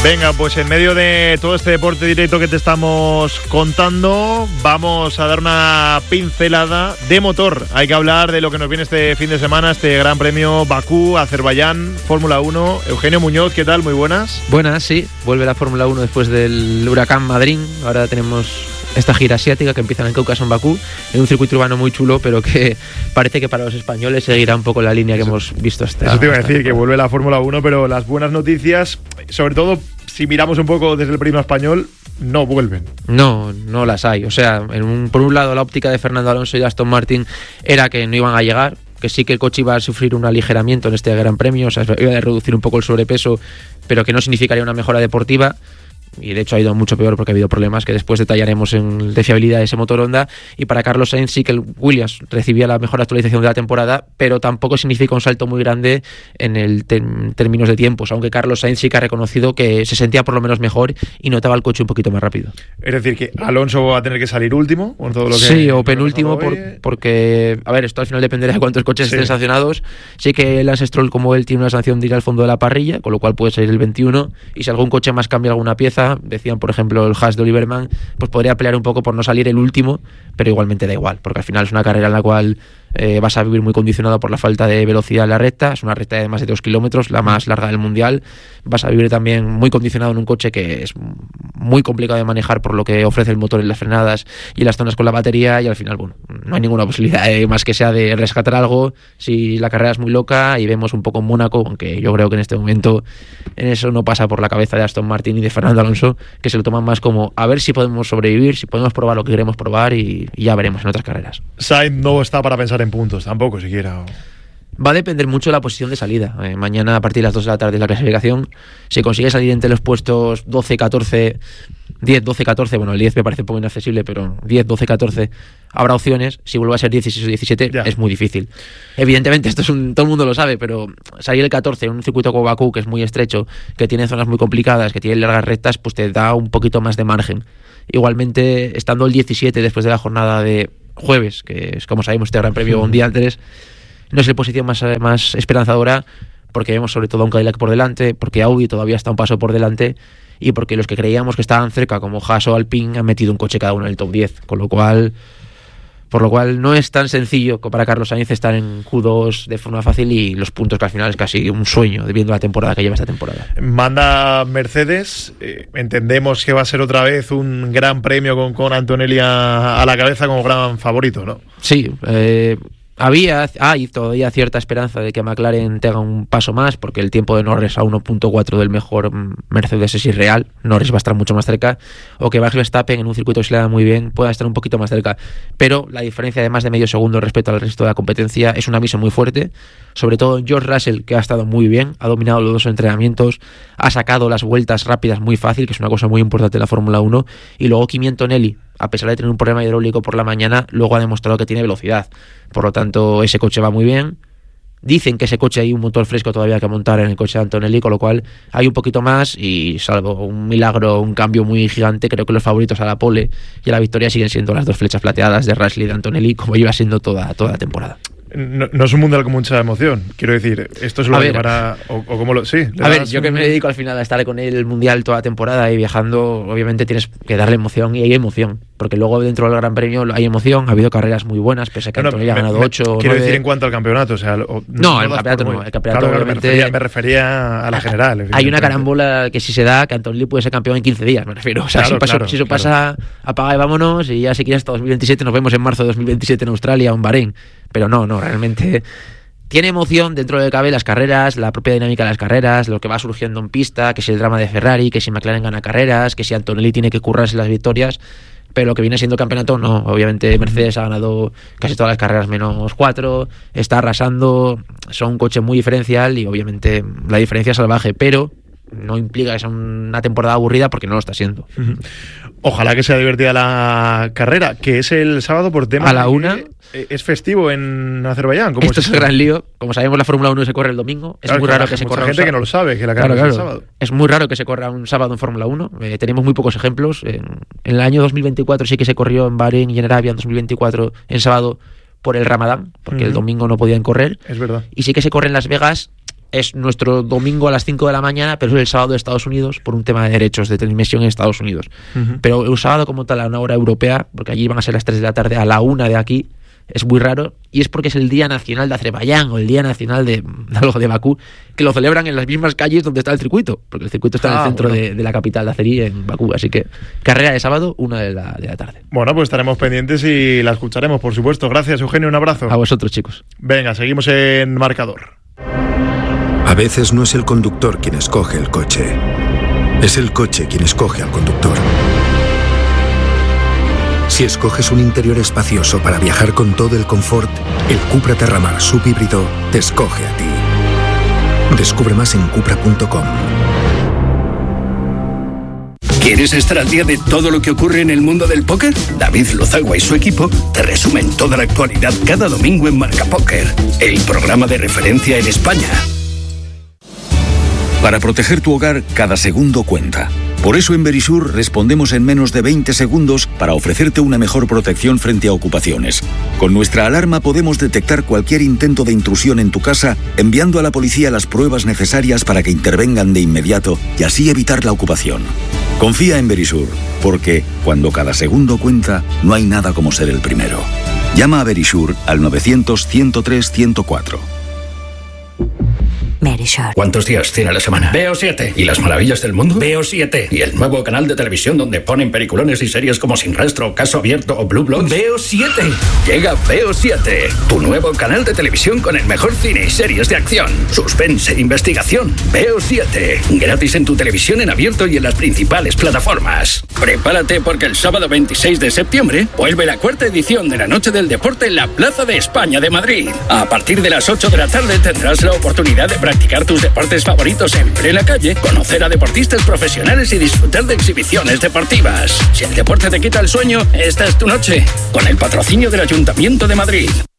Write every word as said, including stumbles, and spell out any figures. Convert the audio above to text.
Venga, pues en medio de todo este deporte directo que te estamos contando, vamos a dar una pincelada de motor. Hay que hablar de lo que nos viene este fin de semana, este Gran Premio Bakú, Azerbaiyán, Fórmula uno. Eugenio Muñoz, ¿qué tal? Muy buenas. Buenas, sí. Vuelve la Fórmula uno después del Huracán Madrid. Ahora tenemos esta gira asiática que empieza en el Cáucaso, en Bakú, en un circuito urbano muy chulo, pero que parece que para los españoles seguirá un poco la línea que eso, hemos visto hasta Eso te iba a decir, que vuelve la Fórmula uno, pero las buenas noticias, sobre todo si miramos un poco desde el prisma español, no vuelven. No, no las hay. O sea, en un, por un lado la óptica de Fernando Alonso y Aston Martin era que no iban a llegar, que sí que el coche iba a sufrir un aligeramiento en este Gran Premio, o sea, iba a reducir un poco el sobrepeso, pero que no significaría una mejora deportiva. Y de hecho ha ido mucho peor porque ha habido problemas que después detallaremos en de fiabilidad de ese motor Honda. Y para Carlos Sainz sí que el Williams recibía la mejor actualización de la temporada, pero tampoco significa un salto muy grande en el te- en términos de tiempos, aunque Carlos Sainz sí que ha reconocido que se sentía por lo menos mejor y notaba el coche un poquito más rápido. Es decir, que Alonso va a tener que salir último con todo lo que sí, o penúltimo, por, porque a ver, esto al final dependerá de cuántos coches sí. estén sancionados. Sí que Lance Stroll, como él, tiene una sanción de ir al fondo de la parrilla, con lo cual puede salir el veintiuno, y si algún coche más cambia alguna pieza, decían por ejemplo el Haas de Oliver Mann, pues podría pelear un poco por no salir el último, pero igualmente da igual, porque al final es una carrera en la cual eh, vas a vivir muy condicionado por la falta de velocidad en la recta. Es una recta de más de dos kilómetros, la más larga del mundial. Vas a vivir también muy condicionado en un coche que es muy complicado de manejar por lo que ofrece el motor en las frenadas y en las zonas con la batería, y al final, bueno, no hay ninguna posibilidad eh, más que sea de rescatar algo si la carrera es muy loca, y vemos un poco en Mónaco, aunque yo creo que en este momento en eso no pasa por la cabeza de Aston Martin y de Fernando Alonso, que se lo toman más como a ver si podemos sobrevivir, si podemos probar lo que queremos probar, y, y ya veremos en otras carreras. Sainz no está para pensar en puntos tampoco siquiera. Va a depender mucho de la posición de salida. Eh, mañana a partir de las dos de la tarde es la clasificación. Si consigue salir entre los puestos doce, catorce, diez, doce, catorce, bueno, el diez me parece un poco inaccesible, pero diez, doce, catorce habrá opciones. Si vuelve a ser dieciséis o diecisiete ya. Es muy difícil. Evidentemente esto es un, todo el mundo lo sabe, pero salir el catorce en un circuito como Bakú, que es muy estrecho, que tiene zonas muy complicadas, que tiene largas rectas, pues te da un poquito más de margen. Igualmente, estando el diecisiete después de la jornada de jueves, que es como sabemos este Gran Premio sí. un día antes, no es la posición más, más esperanzadora, porque vemos sobre todo a un Cadillac por delante, porque Audi todavía está un paso por delante, y porque los que creíamos que estaban cerca, como Haas o Alpine, han metido un coche cada uno en el top diez, con lo cual por lo cual no es tan sencillo para Carlos Sainz estar en Q dos de forma fácil, y los puntos, que al final es casi un sueño viendo la temporada que lleva esta temporada. Manda Mercedes, eh, entendemos que va a ser otra vez un gran premio con, con Antonelli a, a la cabeza como gran favorito, ¿no? Sí, eh Había, hay todavía cierta esperanza de que McLaren tenga un paso más, porque el tiempo de Norris a uno punto cuatro del mejor Mercedes es irreal. Norris va a estar mucho más cerca, o que Max Verstappen en un circuito que se le da muy bien pueda estar un poquito más cerca, pero la diferencia de más de medio segundo respecto al resto de la competencia es un aviso muy fuerte, sobre todo George Russell, que ha estado muy bien, ha dominado los dos entrenamientos, ha sacado las vueltas rápidas muy fácil, que es una cosa muy importante en la Fórmula uno, y luego Kimi Antonelli, a pesar de tener un problema hidráulico por la mañana, luego ha demostrado que tiene velocidad. Por lo tanto, ese coche va muy bien. Dicen que ese coche hay un motor fresco todavía que montar en el coche de Antonelli, con lo cual hay un poquito más, y salvo un milagro, un cambio muy gigante, creo que los favoritos a la pole y a la victoria siguen siendo las dos flechas plateadas de Russell y de Antonelli, como lleva siendo toda, toda la temporada. No, no es un mundial con mucha emoción, quiero decir, esto es lo que para o, o como lo sí. A ver, yo un... que me dedico al final a estar con el mundial toda la temporada y viajando, obviamente tienes que darle emoción, y hay emoción, porque luego dentro del Gran Premio hay emoción, ha habido carreras muy buenas, pese a que no, Antonelli no, ha ganado ocho. Quiero nueve. decir en cuanto al campeonato, o sea, o, no, no, el campeonato no, el campeonato claro, obviamente me refería, me refería a la general. Hay una carambola que si se da, que Antonelli puede ser campeón en quince días, me refiero. O sea, claro, si, paso, claro, si eso claro. pasa, apaga y vámonos, y ya si quieres hasta dos mil veintisiete nos vemos en marzo de dos mil veintisiete en Australia o en Bahrein. Pero no, no, realmente tiene emoción dentro de lo que cabe las carreras, la propia dinámica de las carreras, lo que va surgiendo en pista, que si el drama de Ferrari, que si McLaren gana carreras, que si Antonelli tiene que currarse las victorias, pero lo que viene siendo campeonato no. Obviamente Mercedes ha ganado casi todas las carreras menos cuatro, está arrasando, son un coche muy diferencial, y obviamente la diferencia es salvaje, pero no implica que sea una temporada aburrida, porque no lo está siendo. Ojalá que sea divertida la carrera, que es el sábado por tema a la una. Es festivo en Azerbaiyán. Esto es el gran lío. Como sabemos, la Fórmula uno se corre el domingo. Es claro, muy claro, raro que se corra mucha gente un que no lo sabe, que la carrera claro, es claro. el sábado. Es muy raro que se corra un sábado en Fórmula uno. Eh, tenemos muy pocos ejemplos. En, en el año dos mil veinticuatro sí que se corrió en Bahrein y en Arabia en dos mil veinticuatro en sábado por el Ramadán, porque uh-huh. el domingo no podían correr. Es verdad. Y sí que se corre en Las Vegas es nuestro domingo a las cinco de la mañana, pero es el sábado de Estados Unidos por un tema de derechos de transmisión en Estados Unidos. Uh-huh. Pero el sábado como tal a una hora europea, porque allí van a ser las tres de la tarde a la una de aquí, es muy raro, y es porque es el Día Nacional de Azerbaiyán o el Día Nacional de, de, de Bakú, que lo celebran en las mismas calles donde está el circuito, porque el circuito está ah, en el centro bueno. de, de la capital de Azerí, en Bakú. Así que carrera de sábado, una de la, de la tarde. Bueno, pues estaremos pendientes y la escucharemos, por supuesto. Gracias, Eugenio, un abrazo. A vosotros, chicos. Venga, seguimos en marcador. A veces no es el conductor quien escoge el coche, es el coche quien escoge al conductor. Si escoges un interior espacioso para viajar con todo el confort, el Cupra Terramar subhíbrido te escoge a ti. Descubre más en cupra punto com. ¿Quieres estar al día de todo lo que ocurre en el mundo del póker? David Lozagua y su equipo te resumen toda la actualidad cada domingo en Marca Póker, el programa de referencia en España. Para proteger tu hogar, cada segundo cuenta. Por eso en Verisur respondemos en menos de veinte segundos para ofrecerte una mejor protección frente a ocupaciones. Con nuestra alarma podemos detectar cualquier intento de intrusión en tu casa, enviando a la policía las pruebas necesarias para que intervengan de inmediato y así evitar la ocupación. Confía en Verisur, porque cuando cada segundo cuenta, no hay nada como ser el primero. Llama a Verisur al novecientos, ciento tres, ciento cuatro. Verisur. ¿Cuántos días tiene la semana? Veo siete. ¿Y las maravillas del mundo? Veo siete. ¿Y el nuevo canal de televisión donde ponen peliculones y series como Sin Rastro, Caso Abierto o Blue Bloods? Veo siete. Llega Veo siete, tu nuevo canal de televisión con el mejor cine y series de acción, suspense, investigación. Veo siete. Gratis en tu televisión en abierto y en las principales plataformas. Prepárate porque el sábado veintiséis de septiembre vuelve la cuarta edición de la Noche del Deporte en la Plaza de España de Madrid. A partir de las ocho de la tarde tendrás la oportunidad de practicar tus deportes favoritos en plena calle, conocer a deportistas profesionales y disfrutar de exhibiciones deportivas. Si el deporte te quita el sueño, esta es tu noche, con el patrocinio del Ayuntamiento de Madrid.